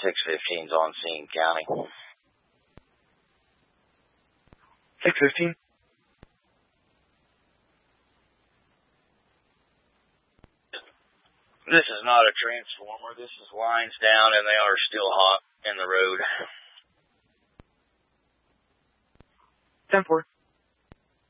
615's on scene, County. 615. This is not a transformer. This is lines down, and they are still hot in the road. 10-4.